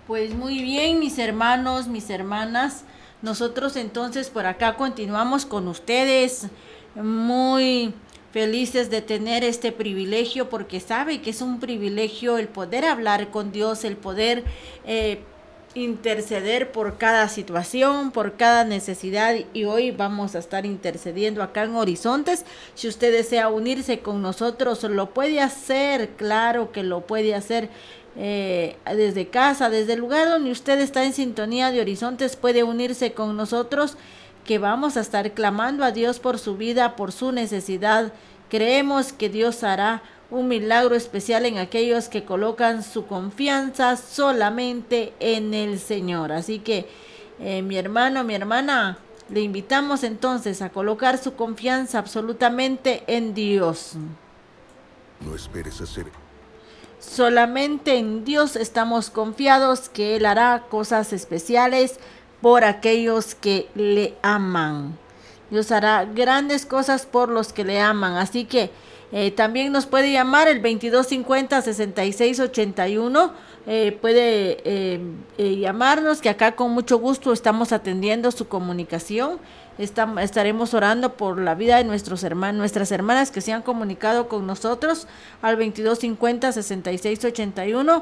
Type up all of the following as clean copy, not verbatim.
Pues muy bien, mis hermanos, mis hermanas. Nosotros entonces por acá continuamos con ustedes, muy felices de tener este privilegio, porque sabe que es un privilegio el poder hablar con Dios, el poder interceder por cada situación, por cada necesidad, y hoy vamos a estar intercediendo acá en Horizontes. Si usted desea unirse con nosotros, lo puede hacer, claro que lo puede hacer. Desde casa, desde el lugar donde usted está en sintonía de Horizontes, puede unirse con nosotros, que vamos a estar clamando a Dios por su vida, por su necesidad. Creemos que Dios hará un milagro especial en aquellos que colocan su confianza solamente en el Señor. Así que mi hermano, mi hermana, le invitamos entonces a colocar su confianza absolutamente en Dios. No esperes hacer. Solamente en Dios estamos confiados que Él hará cosas especiales por aquellos que le aman. Dios hará grandes cosas por los que le aman. Así que también nos puede llamar el 2250-6681. Puede llamarnos, que acá con mucho gusto estamos atendiendo su comunicación. Estaremos orando por la vida de nuestras hermanas que se han comunicado con nosotros al 2250-6681.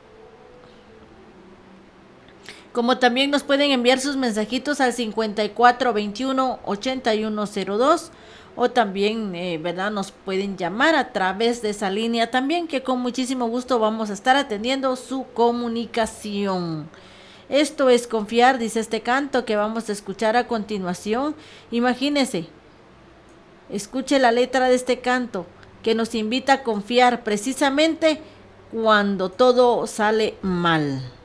Como también nos pueden enviar sus mensajitos al 5421-8102, o también, ¿verdad? Nos pueden llamar a través de esa línea también, que con muchísimo gusto vamos a estar atendiendo su comunicación. Esto es confiar, dice este canto que vamos a escuchar a continuación. Imagínese, escuche la letra de este canto que nos invita a confiar precisamente cuando todo sale mal.